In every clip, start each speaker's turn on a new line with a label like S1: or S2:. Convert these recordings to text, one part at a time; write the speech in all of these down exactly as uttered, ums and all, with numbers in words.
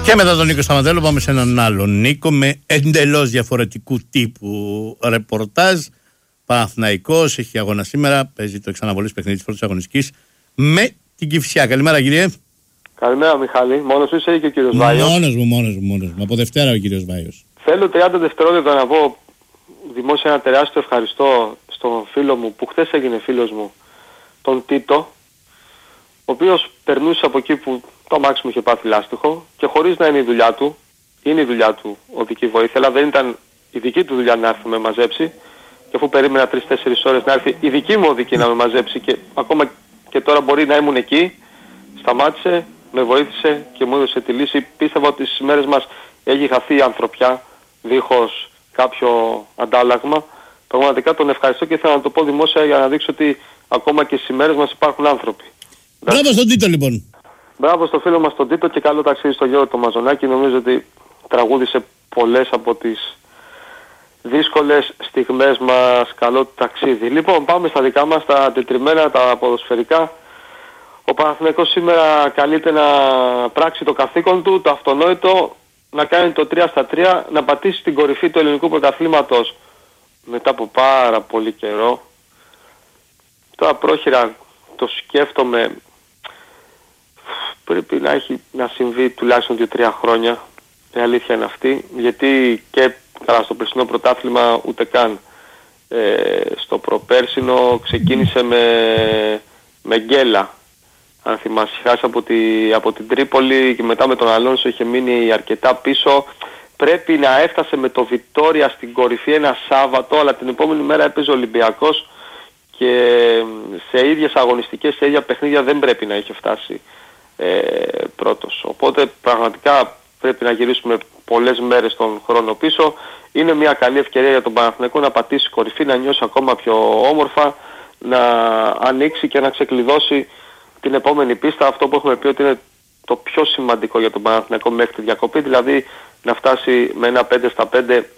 S1: Και μετά τον Νίκο Σταματέλο πάμε σε έναν άλλον Νίκο με εντελώς διαφορετικού τύπου ρεπορτάζ. Παναθηναϊκός έχει αγώνα σήμερα, παίζει το εξαναβολής παιχνίδι της πρώτης αγωνιστικής με την Κηφισιά. Καλημέρα κύριε.
S2: Καλημέρα Μιχάλη, μόνος είσαι ή και ο κύριος Βάιος?
S1: Μόνος μου, μόνος μου, μόνος μου. Από Δευτέρα ο κύριος Βάιος.
S2: Θέλω τριάντα δευτερόλεπτα να πω δημόσια ένα τεράστιο ευχαριστώ στον φίλο μου που χθες έγινε φίλος μου, τον Τίτο, ο οποίος περνούσε από εκεί που το αμάξι μου είχε πάθει λάστιχο και χωρίς να είναι η δουλειά του, είναι η δουλειά του οδική βοήθεια, αλλά δεν ήταν η δική του δουλειά να έρθει να με μαζέψει, και αφού περίμενα τρεις τέσσερις ώρες να έρθει η δική μου οδική να με μαζέψει και ακόμα και τώρα μπορεί να ήμουν εκεί, σταμάτησε, με βοήθησε και μου έδωσε τη λύση. Πίστευα ότι στις μέρες μας έχει χαθεί η ανθρωπιά δίχως κάποιο αντάλλαγμα. Πραγματικά τον ευχαριστώ και ήθελα να το πω δημόσια για να δείξω ότι ακόμα και στις μέρες μας υπάρχουν άνθρωποι.
S1: Μπράβο στον Τίτο λοιπόν.
S2: Μπράβο στο φίλο μας τον Τίτο και καλό ταξίδι στο Γιώργο το Μαζονάκη. Νομίζω ότι τραγούδισε πολλές από τις δύσκολες στιγμές μας. Καλό ταξίδι. Λοιπόν, πάμε στα δικά μας, τα τετριμμένα, τα ποδοσφαιρικά. Ο Παναθηναϊκός σήμερα καλείται να πράξει το καθήκον του, το αυτονόητο, να κάνει το τρία στα τρία, να πατήσει την κορυφή του ελληνικού πρωταθλήματος μετά από πάρα πολύ καιρό. Τώρα πρόχειρα το σκέφτομαι, πρέπει να έχει να συμβεί τουλάχιστον δύο τρία χρόνια, η αλήθεια είναι αυτή, γιατί και καλά στο περσινό πρωτάθλημα ούτε καν. Ε, στο προπέρσινο ξεκίνησε με, με γκέλα, αν θυμάσαι, χάσει από, τη, από την Τρίπολη και μετά με τον Αλόνσο είχε μείνει αρκετά πίσω. Πρέπει να έφτασε με το Βιτόρια στην κορυφή ένα Σάββατο, αλλά την επόμενη μέρα έπαιζε ο Ολυμπιακός και σε ίδιες αγωνιστικές, σε ίδια παιχνίδια δεν πρέπει να είχε φτάσει ε, πρώτος. Οπότε πραγματικά πρέπει να γυρίσουμε πολλές μέρες τον χρόνο πίσω. Είναι μια καλή ευκαιρία για τον Παναθηναϊκό να πατήσει κορυφή, να νιώσει ακόμα πιο όμορφα, να ανοίξει και να ξεκλειδώσει την επόμενη πίστα, αυτό που έχουμε πει ότι είναι το πιο σημαντικό για τον Παναθηναϊκό μέχρι τη διακοπή, δηλαδή να φτάσει με ένα πέντε στα πέντε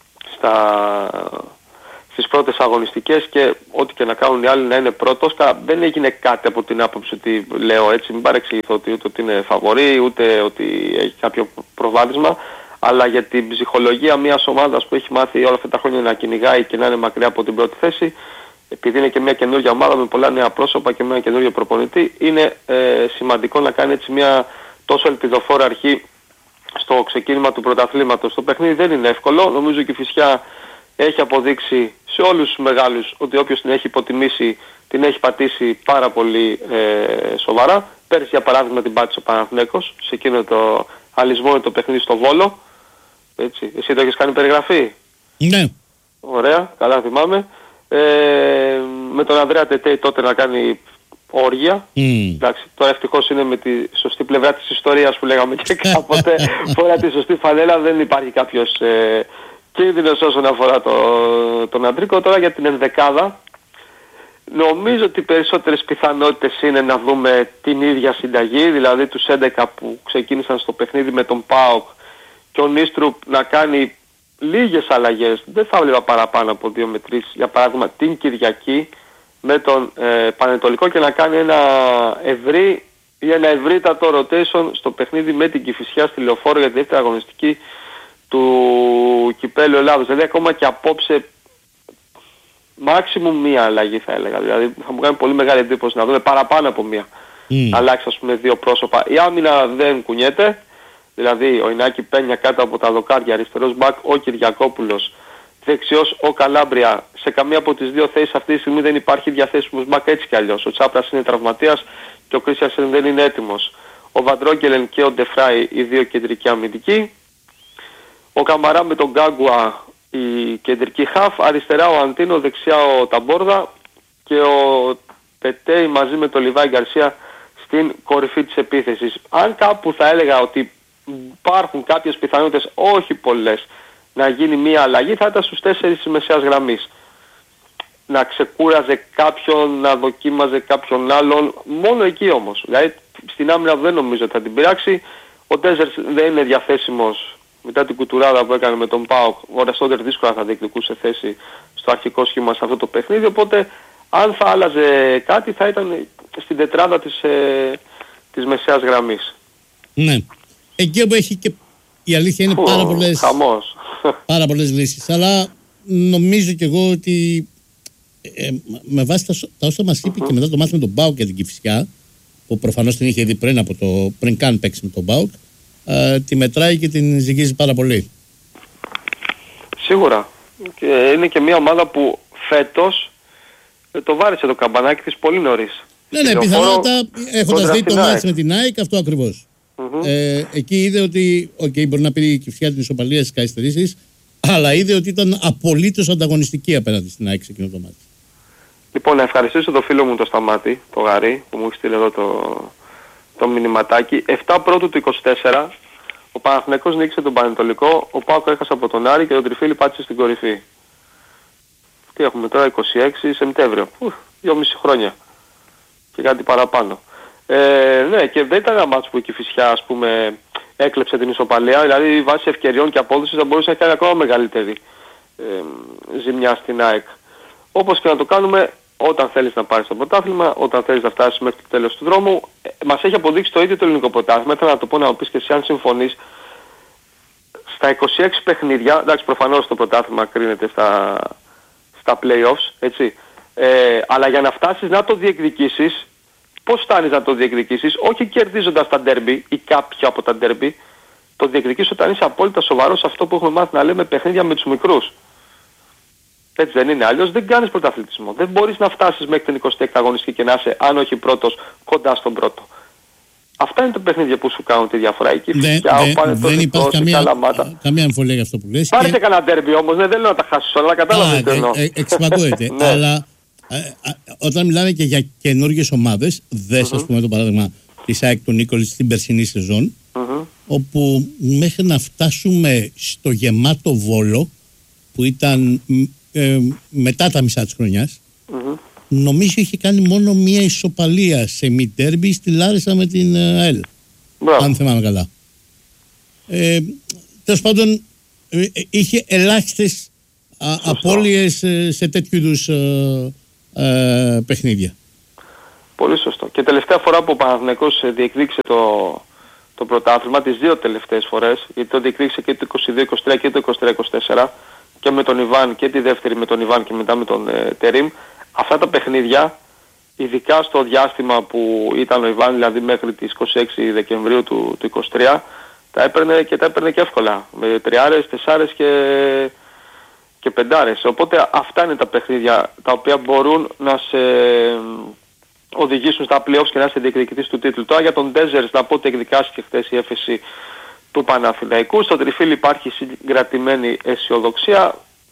S2: στα... στις πρώτες αγωνιστικές και ό,τι και να κάνουν οι άλλοι να είναι πρώτος. Δεν έγινε κάτι από την άποψη ότι λέω έτσι, μην παρεξηγηθώ ότι ούτε ότι είναι φαβορί, ούτε ότι έχει κάποιο προβάδισμα, αλλά για την ψυχολογία μιας ομάδας που έχει μάθει όλα αυτά τα χρόνια να κυνηγάει και να είναι μακριά από την πρώτη θέση, επειδή είναι και μια καινούργια ομάδα με πολλά νέα πρόσωπα και με ένα καινούργιο προπονητή, είναι ε, σημαντικό να κάνει έτσι μια τόσο ελπιδοφόρα αρχή στο ξεκίνημα του πρωταθλήματος. Το παιχνίδι δεν είναι εύκολο, νομίζω και η Κηφισιά έχει αποδείξει σε όλους τους μεγάλους ότι όποιος την έχει υποτιμήσει την έχει πατήσει πάρα πολύ ε, σοβαρά. Πέρυσι για παράδειγμα την πάτησε ο Παναθηναϊκός σε εκείνο το αλυσμόνητο παιχνίδι στο Βόλο. Έτσι. Εσύ το έχεις κάνει περιγραφή?
S1: Ναι.
S2: Ωραία, καλά θυμάμαι. Ε, με τον Ανδρέα Τετέι τότε να κάνει όργια. Mm. Εντάξει, τώρα ευτυχώς είναι με τη σωστή πλευρά της ιστορίας που λέγαμε και κάποτε. Φορά τη σωστή φανέλα, δεν υπάρχει κάποιος ε, κίνδυνος όσον αφορά το, τον Αντρίκο. Τώρα για την ενδεκάδα, νομίζω ότι οι περισσότερες πιθανότητες είναι να δούμε την ίδια συνταγή, δηλαδή τους έντεκα που ξεκίνησαν στο παιχνίδι με τον ΠΑΟΚ και ο Νίστρουπ να κάνει λίγες αλλαγές, δεν θα βλέπα παραπάνω από δύο με τρεις, για παράδειγμα την Κυριακή με τον ε, Πανετολικό, και να κάνει ένα ευρύ ή ένα ευρύτατο rotation στο παιχνίδι με την Κηφισιά στη Λεωφόρο για τη δεύτερη αγωνιστική του Κυπέλλου Ελλάδος. Δηλαδή ακόμα και απόψε maximum μία αλλαγή θα έλεγα, δηλαδή θα μου κάνει πολύ μεγάλη εντύπωση να δούμε παραπάνω από μία mm. αλλάξει, ας πούμε δύο πρόσωπα. Η άμυνα δεν κουνιέται, δηλαδή ο Ινάκη Πένια κάτω από τα δοκάρια, αριστερός μπακ ο Κυριακόπουλος, δεξιός ο Καλάμπρια. Σε καμία από τις δύο θέσεις αυτή τη στιγμή δεν υπάρχει διαθέσιμος μπακ έτσι κι αλλιώς. Ο Τσάπρας είναι τραυματίας και ο Κρίστιανσεν δεν είναι έτοιμος. Ο Βαντρόγκελεν και ο Ντεφράι οι δύο κεντρικοί αμυντικοί. Ο Καμαρά με τον Γκάγκουα η κεντρική χαφ, αριστερά ο Αντίνο, δεξιά ο Ταμπόρδα και ο Πετέι μαζί με τον Λιβάη Γκαρσία στην κορυφή της επίθεσης. Αν κάπου θα έλεγα ότι υπάρχουν κάποιες πιθανότητες, όχι πολλές, να γίνει μία αλλαγή, θα ήταν στους τέσσερις της μεσαίας γραμμής. Να ξεκούραζε κάποιον, να δοκίμαζε κάποιον άλλον, μόνο εκεί όμως. Δηλαδή στην άμυνα δεν νομίζω ότι θα την πειράξει. Ο Ντέζερς δεν είναι διαθέσιμος μετά την κουτουράδα που έκανε με τον ΠΑΟΚ. Ο Ρεστόντερ δύσκολα θα διεκδικούσε θέση στο αρχικό σχήμα σε αυτό το παιχνίδι, οπότε αν θα άλλαζε κάτι θα ήταν στην τετράδα της, ε, της μεσαίας γραμμής.
S1: Ναι. εκεί όπου έχει και η αλήθεια είναι πάρα πολλές, πάρα πολλές λύσεις. Αλλά νομίζω κι εγώ ότι ε, με βάση τα, τα όσα μας είπε uh-huh. και μετά το μάθημα με τον ΠΑΟΚ και την Κηφισιά, που προφανώς την είχε δει πριν, από το, πριν καν παίξει με τον ΠΑΟΚ, ε, τη μετράει και την ζυγίζει πάρα πολύ.
S2: Σίγουρα. Και είναι και μια ομάδα που φέτος το βάρισε το καμπανάκι της πολύ νωρίς.
S1: Ναι, ναι, πιθανότατα έχοντας δει το μάτς με την ΑΕΚ, αυτό ακριβώς. Mm-hmm. Ε, εκεί είδε ότι, okay, μπορεί να πει η Κηφισιά την ισοπαλία στις καθυστερήσεις, αλλά είδε ότι ήταν απολύτως ανταγωνιστική απέναντι στην ΑΕΚ σε εκείνο το μάτς.
S2: Λοιπόν, να ευχαριστήσω το φίλο μου το Σταμάτη, το Γαρί, που μου έχει στείλει εδώ το, το μηνυματάκι. επτά πρώτου του είκοσι τέσσερα, ο Παναθηναϊκός νίκησε τον Πανετολικό, ο ΠΑΟΚ έχασε από τον Άρη και ο Τριφύλι πάτησε στην κορυφή. Τι έχουμε τώρα, είκοσι έξι Σεπτέμβριο, δυόμιση χρόνια και κάτι παραπάνω. Ε, ναι, και δεν ήταν ένα μάτσο που η Κηφισιά, ας πούμε, έκλεψε την ισοπαλία, δηλαδή βάσει ευκαιριών και απόδοσης θα μπορούσε να κάνει ακόμα μεγαλύτερη ε, ζημιά στην ΑΕΚ. Όπως και να το κάνουμε, όταν θέλεις να πάρεις το πρωτάθλημα, όταν θέλεις να φτάσεις μέχρι το τέλος του δρόμου, ε, μας έχει αποδείξει το ίδιο το ελληνικό πρωτάθλημα. Θέλω να το πω, να μου πεις και εσύ αν συμφωνείς, στα είκοσι έξι παιχνίδια, εντάξει προφανώς το πρωτάθλημα κρίνεται στα, στα play-offs, έτσι, ε, αλλά για να φτάσεις να το διεκδικήσεις, πώς φτάνεις να το διεκδικήσεις, όχι κερδίζοντας τα ντέρμπι ή κάποια από τα ντέρμπι, το διεκδικήσεις όταν είσαι απόλυτα σοβαρός σε αυτό που έχουμε μάθει να λέμε παιχνίδια με τους μικρούς. Έτσι δεν είναι, αλλιώς δεν κάνεις πρωταθλητισμό. Δεν μπορείς να φτάσεις μέχρι την εικοστή έκτη αγωνιστική και να είσαι, αν όχι πρώτος, κοντά στον πρώτο. Αυτά είναι τα παιχνίδια που σου κάνουν τη διαφορά. Εκεί φυσικά,
S1: δεν, δεν, δεν υπάρχει καμία, καμία αμφιβολία για αυτό που λες.
S2: Πάρετε και... κανένα ντέρμπι όμως, ναι, δεν λέω να τα χάσεις όλα, κατάλαβες τι εννοώ.
S1: Εξυπακούεται, αλλά ε, ε, όταν μιλάμε και για καινούργιες ομάδες, δες, mm-hmm. ας πούμε το παράδειγμα της ΑΕΚ του Νίκολης στην περσινή σεζόν, mm-hmm. όπου μέχρι να φτάσουμε στο γεμάτο Βόλο, που ήταν ε, μετά τα μισά της χρονιάς, mm-hmm. νομίζω είχε κάνει μόνο μία ισοπαλία σε μη ντέρμπι στη Λάρισα με την ΑΕΛ. Μπράβο. Αν θυμάμαι καλά. Ε, τέλος πάντων, ε, είχε ελάχιστες α, απώλειες ε, σε τέτοιου είδους ε, ε, παιχνίδια.
S2: Πολύ σωστό. Και τελευταία φορά που ο Παναθηναϊκός διεκδίκησε το, το πρωτάθλημα, τις δύο τελευταίες φορές, γιατί το διεκδίκησε και το είκοσι δύο είκοσι τρία και το είκοσι τρία είκοσι τέσσερα, και με τον Ιβάν και τη δεύτερη με τον Ιβάν και μετά με τον ε, Τερίμ, αυτά τα παιχνίδια, ειδικά στο διάστημα που ήταν ο Ιβάν, δηλαδή μέχρι τις είκοσι έξι Δεκεμβρίου του, του είκοσι τρία, τα έπαιρνε και τα έπαιρνε και εύκολα, με τριάρες, τεσσάρες και, και πεντάρες. Οπότε αυτά είναι τα παιχνίδια τα οποία μπορούν να σε οδηγήσουν στα play-offs και να είσαι διεκδικητής του τίτλου. Τώρα για τον Ντέζερς να πω ότι εκδικάστηκε χθες η έφεση του Παναθηναϊκού. Στο Τριφύλι υπάρχει συγκρατημένη αισιοδοξία.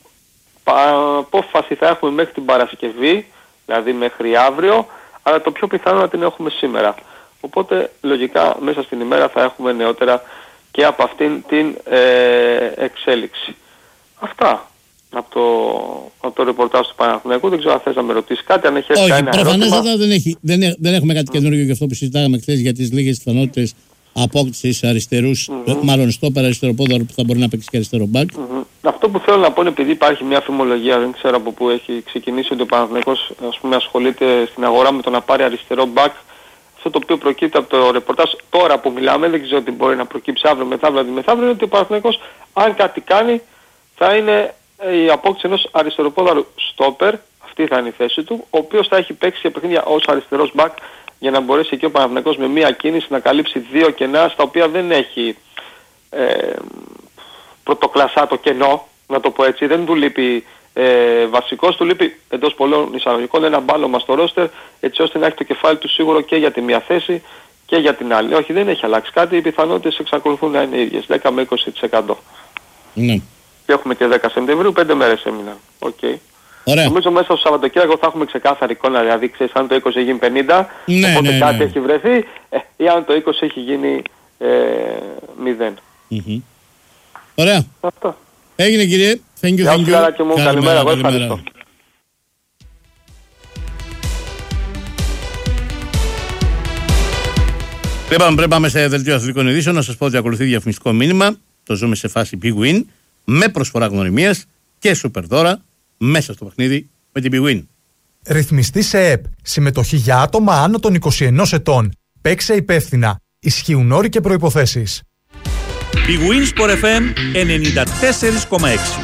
S2: Απόφαση θα έχουμε μέχρι την Παρασκευή, δηλαδή μέχρι αύριο, αλλά το πιο πιθανό να την έχουμε σήμερα. Οπότε λογικά μέσα στην ημέρα θα έχουμε νεότερα και από αυτήν την ε, εξέλιξη. Αυτά από το, από το ρεπορτάζ του Παναθηναϊκού. Δεν ξέρω αν θες να με ρωτήσεις κάτι, αν έχει έρθει κανένα ερώτημα. Όχι,
S1: προφανώς δεν, έχει, δεν, δεν έχουμε κάτι mm. καινούργιο για αυτό που συζητάγαμε χθες για τις λίγες πιθανότητες απόκτησης αριστερούς, mm-hmm. μάλλον στόπερ αριστεροπόδαρο που θα μπορεί να παίξει και αριστερό μπακ.
S2: Mm-hmm. Αυτό που θέλω να πω είναι, επειδή υπάρχει μια φημολογία, δεν ξέρω από πού έχει ξεκινήσει, ότι ο Παναθηναϊκός, ας πούμε, ασχολείται στην αγορά με το να πάρει αριστερό μπακ. Αυτό το οποίο προκύπτει από το ρεπορτάζ τώρα που μιλάμε, δεν ξέρω τι μπορεί να προκύψει αύριο, μεθαύριο, μεθαύριο, είναι ότι ο Παναθηναϊκός, αν κάτι κάνει, θα είναι η απόκτηση ενός αριστεροπόδαρου στόπερ, αυτή θα είναι η θέση του, ο οποίος θα έχει παίξει σε παιχνίδια ως αριστερός μπακ, για να μπορέσει εκεί ο Παναθηναϊκός με μία κίνηση να καλύψει δύο κενά, στα οποία δεν έχει ε, πρωτοκλασσά το κενό, να το πω έτσι. Δεν του λείπει ε, βασικός, του λείπει εντός πολλών εισαγωγικών ένα μπάλωμα στο ρόστερ, έτσι ώστε να έχει το κεφάλι του σίγουρο και για τη μία θέση και για την άλλη. Όχι, δεν έχει αλλάξει κάτι, οι πιθανότητες εξακολουθούν να είναι ίδιες, δέκα με είκοσι τοις εκατό.
S1: Ναι.
S2: Και έχουμε και δέκα Σεπτεμβρίου, πέντε μέρες έμειναν. Okay.
S1: Ωραία.
S2: Νομίζω μέσα στο Σαββατοκύριακο θα έχουμε ξεκάθαρη εικόνα, δηλαδή ξέρεις αν το είκοσι γίνει πενήντα,
S1: ναι,
S2: οπότε
S1: ναι,
S2: κάτι
S1: ναι.
S2: έχει βρεθεί, ε, ή αν το είκοσι έχει γίνει ε, μηδέν.
S1: Mm-hmm. Ωραία.
S2: Αυτό.
S1: Έγινε κύριε. Thank you,
S2: Γεια
S1: thank you.
S2: Γεια και μου. Καλημέρα, καλημέρα, εγώ ευχαριστώ.
S1: Πρέπει, πρέπει πάμε σε δελτίο αθλητικών ειδήσεων. Να σας πω ότι ακολουθεί διαφημιστικό μήνυμα. Το ζούμε σε φάση Big Win με προσφορά γνωριμίας και σούπερ δώρα μέσα στο παιχνίδι με την Big Win.
S3: Ρυθμιστή σε ΕΕΠ. Συμμετοχή για άτομα άνω των είκοσι ενός ετών. Παίξε υπεύθυνα. Ισχύουν όροι και προϋποθέσεις.
S4: Big Win Sport εφ εμ ενενήντα τέσσερα κόμμα έξι.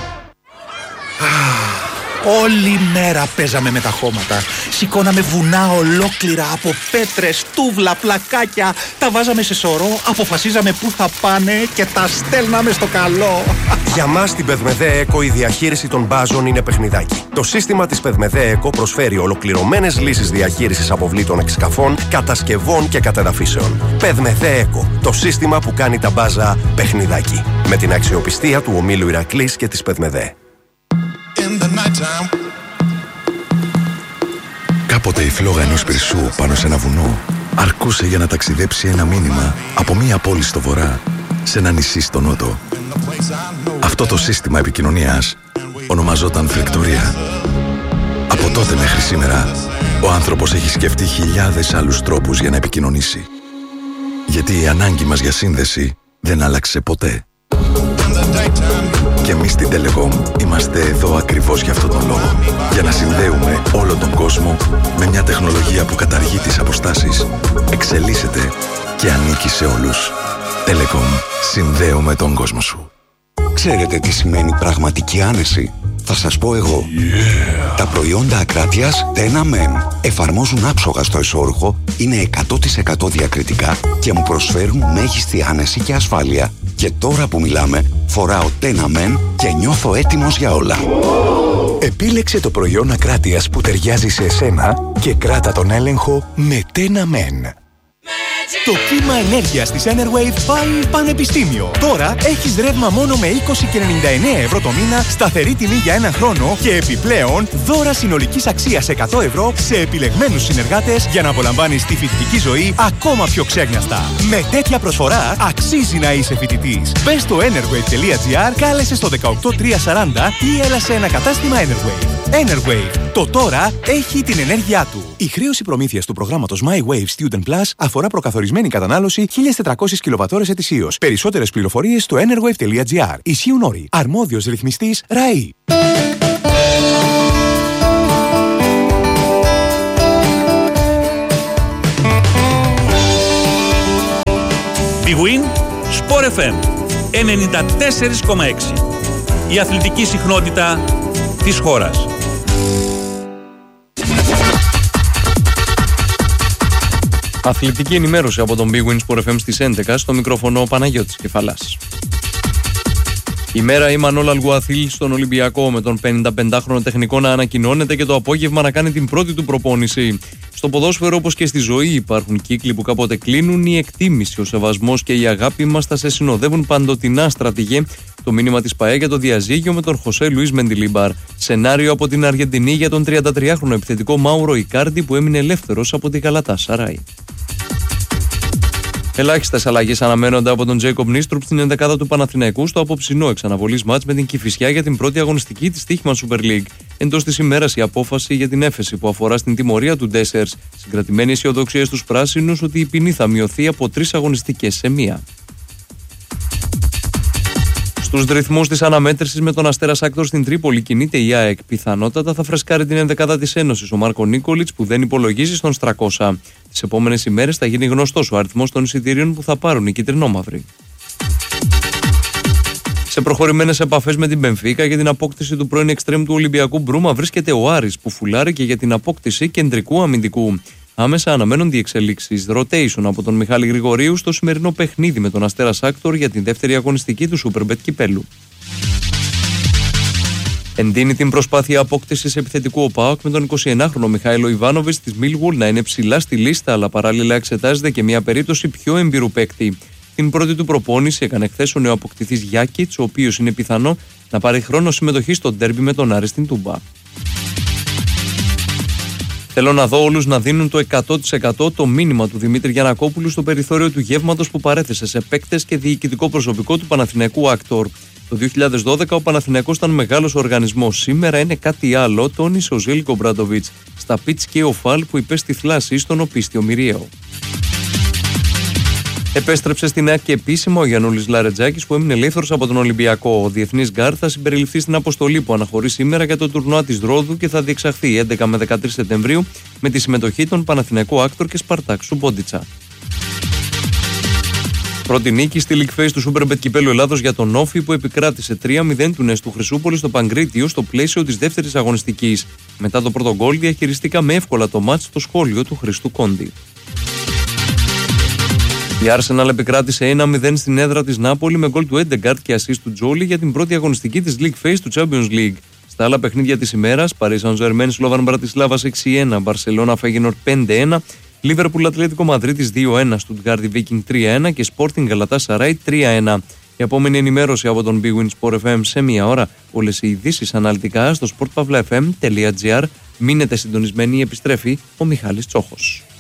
S5: Όλη μέρα παίζαμε με τα χώματα. Σηκώναμε βουνά ολόκληρα από πέτρες, τούβλα, πλακάκια. Τα βάζαμε σε σωρό, αποφασίζαμε πού θα πάνε και τα στέλναμε στο καλό.
S6: Για μας στην Πεδμεδέ Eco η διαχείριση των μπάζων είναι παιχνιδάκι. Το σύστημα της Πεδμεδέ Eco προσφέρει ολοκληρωμένες λύσεις διαχείρισης αποβλήτων εξκαφών, κατασκευών και κατεδαφίσεων. Πεδμεδέ Eco, το σύστημα που κάνει τα μπάζα παιχνιδάκι. Με την αξιοπιστία του ομίλου Ηρακλής και της Πεδμεδέ.
S7: Κάποτε η φλόγα ενός πυρσού πάνω σε ένα βουνό αρκούσε για να ταξιδέψει ένα μήνυμα από μία πόλη στο βορρά σε ένα νησί στο νότο. Αυτό το σύστημα επικοινωνίας ονομαζόταν φλεκτορία. Από τότε μέχρι σήμερα ο άνθρωπος έχει σκεφτεί χιλιάδες άλλους τρόπους για να επικοινωνήσει. Γιατί η ανάγκη μας για σύνδεση δεν άλλαξε ποτέ. Και εμείς στην Telecom είμαστε εδώ ακριβώς για αυτόν τον λόγο. Για να συνδέουμε όλο τον κόσμο με μια τεχνολογία που καταργεί τις αποστάσεις, εξελίσσεται και ανήκει σε όλους. Telecom. Συνδέουμε τον κόσμο σου.
S8: Ξέρετε τι σημαίνει πραγματική άνεση? Θα σας πω εγώ. Yeah. Τα προϊόντα ακράτειας Tenamen εφαρμόζουν άψογα στο εσώρουχο, είναι εκατό τοις εκατό διακριτικά και μου προσφέρουν μέγιστη άνεση και ασφάλεια. Και τώρα που μιλάμε, φοράω Tenamen και νιώθω έτοιμος για όλα.
S5: Επίλεξε το προϊόν ακράτειας που ταιριάζει σε εσένα και κράτα τον έλεγχο με Tenamen. Το κύμα ενέργειας της Enerwave πάει πανεπιστήμιο. Τώρα έχεις ρεύμα μόνο με είκοσι και ενενήντα εννέα ευρώ το μήνα, σταθερή τιμή για ένα χρόνο και επιπλέον δώρα συνολικής αξίας εκατό ευρώ σε επιλεγμένους συνεργάτες για να απολαμβάνεις τη φοιτητική ζωή ακόμα πιο ξέγνιαστα. Με τέτοια προσφορά αξίζει να είσαι φοιτητής. Μπες στο enerwave τελεία gr, κάλεσε στο δεκαοκτώ τριακόσια σαράντα ή έλα σε ένα κατάστημα Enerwave. Enerwave. Το τώρα έχει την ενέργειά του. Η χρέωση προμήθειας του προγράμματος My Wave Student Plus αφορά προκαθορισμένη κατανάλωση χίλιες τετρακόσιες κιλοβατώρες ετησίως. Περισσότερες πληροφορίες στο enerwave τελεία gr. Ισχύουν όροι. Αρμόδιος ρυθμιστής ΡΑΗ.
S4: Big Win Sport εφ εμ ενενήντα τέσσερα κόμμα έξι. Η αθλητική συχνότητα της χώρας.
S9: Αθλητική ενημέρωση από τον Big Win Sport εφ εμ στις έντεκα, στο μικρόφωνο ο Παναγιώτης Κεφαλάς. Η μέρα η Μανώλα Αλγουαθίλ στον Ολυμπιακό, με τον πενηνταπεντάχρονο τεχνικό να ανακοινώνεται και το απόγευμα να κάνει την πρώτη του προπόνηση. Στο ποδόσφαιρο, όπως και στη ζωή, υπάρχουν κύκλοι που κάποτε κλείνουν. Η εκτίμηση, ο σεβασμός και η αγάπη μας θα σε συνοδεύουν παντοτινά, στρατηγέ. Το μήνυμα της ΠΑΕ για το διαζύγιο με τον Χωσέ Λουίς Μεντιλίμπαρ. Σενάριο από την Αργεντινή για τον τριαντατριάχρονο επιθετικό Μάουρο Ικάρντι που έμεινε ελεύθερος από την Γκαλατάσαράι. Ελάχιστες αλλαγές αναμένονται από τον Τζέικομπ Νίστρουπ στην ενδεκάδα του Παναθηναϊκού στο απόψινό εξαναβολής μάτς με την Κηφισιά για την πρώτη αγωνιστική της Στοίχημαν Super League. Εντός της ημέρας η απόφαση για την έφεση που αφορά στην τιμωρία του Ντέσσερς. Συγκρατημένη αισιοδοξία στους πράσινους ότι η ποινή θα μειωθεί από τρεις αγωνιστικές σε μία. Στους ρυθμούς της αναμέτρησης με τον Αστέρα Σάκτορ στην Τρίπολη κινείται η ΑΕΚ. Πιθανότατα θα φρεσκάρει την ενδεκάδα της Ένωσης ο Μάρκο Νίκολιτς που δεν υπολογίζει στον Στρακώσα. Τις επόμενες ημέρες θα γίνει γνωστός ο αριθμός των εισιτήριων που θα πάρουν οι κυτρινόμαυροι. Σε προχωρημένες επαφές με την Μπενφίκα για την απόκτηση του πρώην εξτρέμ του Ολυμπιακού Μπρούμα βρίσκεται ο Άρης που φουλάρει και για την απόκτηση κεντρικού αμυντικού. Άμεσα αναμένονται οι εξελίξεις rotation από τον Μιχάλη Γρηγορίου στο σημερινό παιχνίδι με τον Αστέρα Σάκτορ για την δεύτερη αγωνιστική του Superbet κυπέλλου. Εντείνει την προσπάθεια απόκτησης επιθετικού ο ΠΑΟΚ με τον εικοσιενάχρονο Μιχάηλο Ιβάνοβιτς της Millwall να είναι ψηλά στη λίστα, αλλά παράλληλα εξετάζεται και μια περίπτωση πιο εμπειρού παίκτη. Την πρώτη του προπόνηση έκανε χθες ο νεοαποκτηθής Γιάκιτς, ο οποίος είναι πιθανό να πάρει χρόνο συμμετοχή στο ντέρμπι με τον Άρη στην Τούμπα. Θέλω να δω όλους να δίνουν το εκατό τοις εκατό το μήνυμα του Δημήτρη Γιαννακόπουλου στο περιθώριο του γεύματος που παρέθεσε σε παίκτες και διοικητικό προσωπικό του Παναθηναϊκού Άκτορ. Το δύο χιλιάδες δώδεκα ο Παναθηναϊκός ήταν μεγάλος οργανισμός. Σήμερα είναι κάτι άλλο, τόνισε ο Ζέλικο Μπράντοβιτς στα πιτς και ο Φαλ που υπέστη θλάση στον οπίστιο Μυριαίο. Επέστρεψε στην ΑΕΚ και επίσημα ο Γιαννούλης Λαρετζάκης που έμεινε ελεύθερος από τον Ολυμπιακό. Ο διεθνής γκάρ θα συμπεριληφθεί στην αποστολή που αναχωρεί σήμερα για το τουρνουά της Ρόδου και θα διεξαχθεί έντεκα με δεκατρείς Σεπτεμβρίου με τη συμμετοχή των Παναθηναϊκού Άκτορ και Σπαρτάκ Σουμπόντιτσα. Πρώτη νίκη στη League Phase του Superbet Κυπέλλου Ελλάδος για τον Όφη που επικράτησε τρία μηδέν του Νες του Χρυσούπολη στο Παγκρίτιο στο πλαίσιο της δεύτερης αγωνιστικής. Μετά το πρώτο γκολ διαχειριστήκαμε εύκολα το μάτς στο σχόλιο του Χριστού Κόντι. Η Arsenal επικράτησε ένα μηδέν στην έδρα της Νάπολη με γκολ του Έντεγκαρτ και assist του Τζόλι για την πρώτη αγωνιστική της League Phase του Champions League. Στα άλλα παιχνίδια της ημέρας, Paris Saint-Germain Slovan Bratislava έξι ένα, Barcelona Feyenoord πέντε ένα, Liverpool Ατλέτικο Μαδρίτης δύο ένα, Stuttgart Viking τρία ένα και Sporting Galatasaray τρία ένα. Η επόμενη ενημέρωση από τον Big Win Sport εφ εμ σε μία ώρα. Όλες οι ειδήσεις αναλυτικά στο sport pavla f m τελεία g r. Μείνετε συντονισμένοι, επιστρέφει ο Μιχάλης Τσόχος.